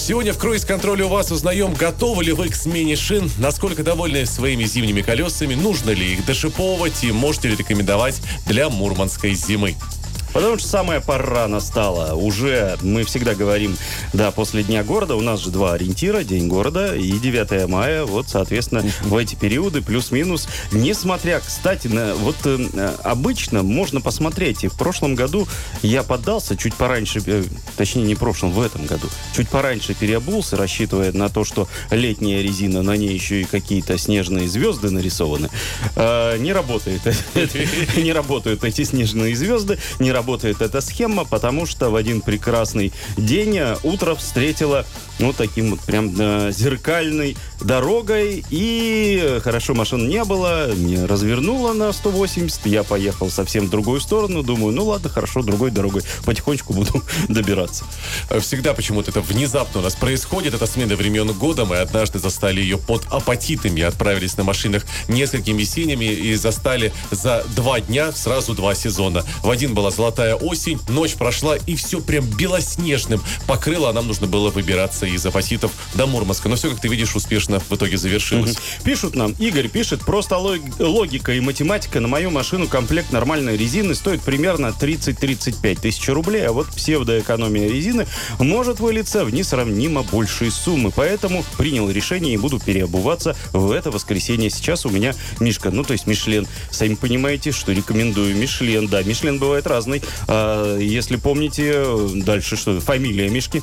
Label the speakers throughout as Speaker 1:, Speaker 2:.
Speaker 1: Сегодня в круиз-контроле у вас узнаем, готовы ли вы к смене шин, насколько довольны своими зимними колесами, нужно ли их дошиповывать и можете ли рекомендовать для мурманской зимы.
Speaker 2: Потому что самая пора настала. Уже мы всегда говорим, да, после Дня города у нас же два ориентира, День города и 9 мая. Вот, соответственно, в эти периоды плюс-минус. Несмотря, кстати, обычно можно посмотреть. И в прошлом году я поддался чуть пораньше, точнее, не в прошлом, в этом году. Чуть пораньше переобулся, рассчитывая на то, что летняя резина, на ней еще и какие-то снежные звезды нарисованы. Не работает. Не работают эти снежные звезды, не работает эта схема, потому что в один прекрасный день утро встретило вот таким вот прям зеркальной дорогой, и хорошо машин не было, не развернуло на 180, я поехал совсем в другую сторону, думаю, ну ладно, хорошо, другой дорогой, потихонечку буду добираться.
Speaker 1: Всегда почему-то это внезапно у нас происходит, это смена времен года, мы однажды застали ее под Апатитами, отправились на машинах несколькими синями и застали за 2 дня сразу 2 сезона. В один была золотая осень, ночь прошла, и все прям белоснежным покрыло, а нам нужно было выбираться из Апатитов до Мурманска. Но все, как ты видишь, успешно в итоге завершилось.
Speaker 2: Пишут нам, Игорь пишет, просто логика и математика. На мою машину комплект нормальной резины стоит примерно 30-35 тысяч рублей, а вот псевдоэкономия резины может вылиться в несравнимо большие суммы. Поэтому принял решение и буду переобуваться в это воскресенье. Сейчас у меня Мишка, ну то есть Мишлен. Сами понимаете, что рекомендую Мишлен. Да, Мишлен бывает разный. Если помните, дальше что, фамилия Мишки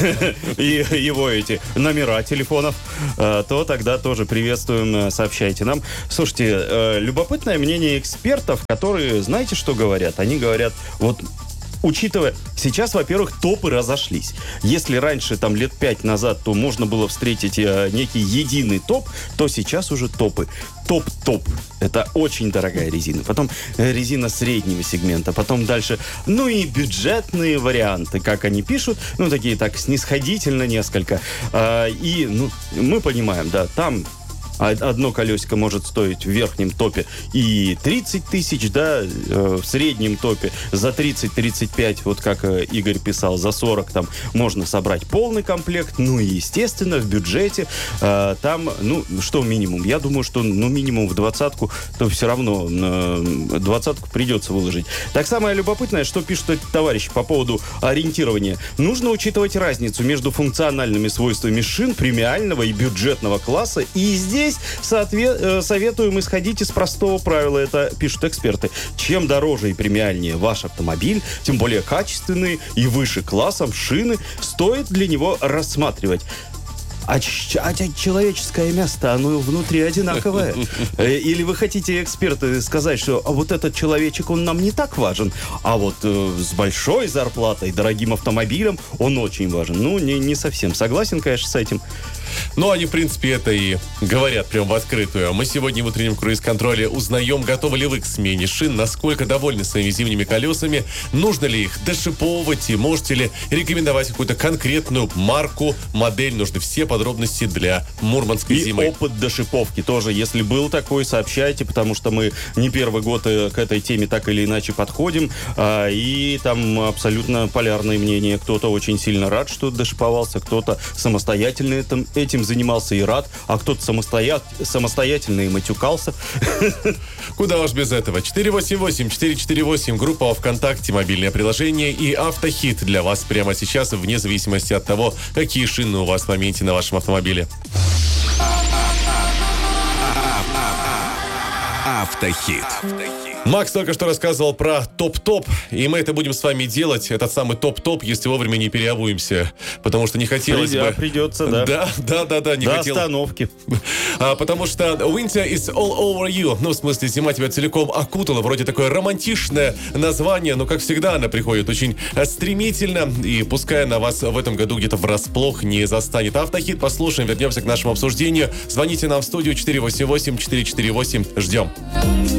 Speaker 2: и его эти номера телефонов, то тогда тоже приветствуем, сообщайте нам. Слушайте, любопытное мнение экспертов, которые, знаете, что говорят? Они говорят, вот учитывая, сейчас, во-первых, топы разошлись. Если раньше, там, лет 5 назад, то можно было встретить некий единый топ, то сейчас уже топы. Топ-топ. Это очень дорогая резина. Потом резина среднего сегмента. Потом дальше, ну и бюджетные варианты, как они пишут, ну, такие так снисходительно несколько. И, ну, мы понимаем, да, там одно колесико может стоить в верхнем топе и 30 тысяч, да, в среднем топе за 30-35, вот как Игорь писал, за 40 там можно собрать полный комплект, ну и, естественно, в бюджете там, ну, что минимум? Я думаю, что, ну, минимум в 20-ку, то все равно 20-ку придется выложить. Так, самое любопытное, что пишут эти товарищи по поводу ориентирования. Нужно учитывать разницу между функциональными свойствами шин премиального и бюджетного класса, и здесь советуем исходить из простого правила, это пишут эксперты. Чем дороже и премиальнее ваш автомобиль, тем более качественные и выше классом шины стоит для него рассматривать. А человеческое место, оно внутри одинаковое. Или вы хотите, эксперты, сказать, что вот этот человечек, он нам не так важен, а вот с большой зарплатой, дорогим автомобилем он очень важен. Ну, не совсем согласен, конечно, с этим.
Speaker 1: Ну, они, в принципе, это и говорят прям в открытую. Мы сегодня в утреннем круиз-контроле узнаем, готовы ли вы к смене шин, насколько довольны своими зимними колесами, нужно ли их дошиповывать и можете ли рекомендовать какую-то конкретную марку, модель. Нужны все подробности для мурманской зимы.
Speaker 2: И опыт дошиповки тоже, если был такой, сообщайте, потому что мы не первый год к этой теме так или иначе подходим, и там абсолютно полярные мнения. Кто-то очень сильно рад, что дошиповался, кто-то самостоятельно этим занимался и рад, а кто-то самостоятельно и матюкался.
Speaker 1: Куда уж без этого. 488-448, группа во ВКонтакте, мобильное приложение и Автохит для вас прямо сейчас, вне зависимости от того, какие шины у вас в моменте на вашем автомобиле.
Speaker 3: Автохит.
Speaker 1: Макс только что рассказывал про топ-топ, и мы это будем с вами делать, этот самый топ-топ, если вовремя не переобуемся, потому что не хотелось бы...
Speaker 2: Придется, да.
Speaker 1: Да, не
Speaker 2: до
Speaker 1: хотел...
Speaker 2: остановки.
Speaker 1: Потому что Winter is all over you, ну, в смысле, зима тебя целиком окутала, вроде такое романтичное название, но, как всегда, она приходит очень стремительно, и пускай она вас в этом году где-то врасплох не застанет. Автохит послушаем, вернемся к нашему обсуждению. Звоните нам в студию 488-448, ждем.